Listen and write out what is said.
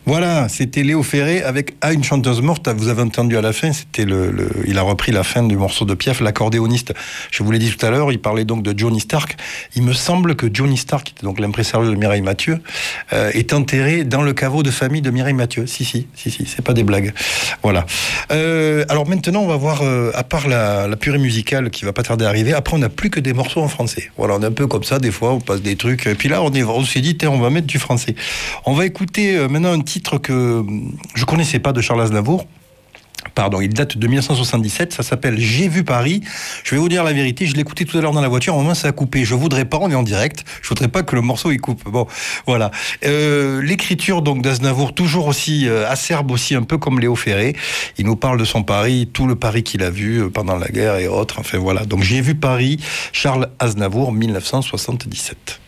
Voilà, c'était Léo Ferré avec Ah, une chanteuse morte. Vous avez entendu à la fin, c'était il a repris la fin du morceau de Piaf, l'accordéoniste. Je vous l'ai dit tout à l'heure, il parlait donc de Johnny Stark. Il me semble que Johnny Stark, qui était donc l'impresario de Mireille Mathieu, est enterré dans le caveau de famille de Mireille Mathieu. Si, c'est pas des blagues. Voilà. Alors maintenant, on va voir, à part la purée musicale qui va pas tarder à arriver, après on n'a plus que des morceaux en français. Voilà, on est un peu comme ça, des fois, on passe des trucs. Et puis là, on s'est dit, tiens, on va mettre du français. On va écouter maintenant un titre que je connaissais pas de Charles Aznavour. Pardon, il date de 1977, ça s'appelle J'ai vu Paris. Je vais vous dire la vérité, je l'ai écouté tout à l'heure dans la voiture, au moment ça a coupé. Je voudrais pas, on est en direct, je voudrais pas que le morceau il coupe. Bon, voilà. L'écriture donc d'Aznavour, toujours aussi acerbe aussi, un peu comme Léo Ferré. Il nous parle de son Paris, tout le Paris qu'il a vu pendant la guerre et autres. Enfin voilà, donc J'ai vu Paris, Charles Aznavour, 1977.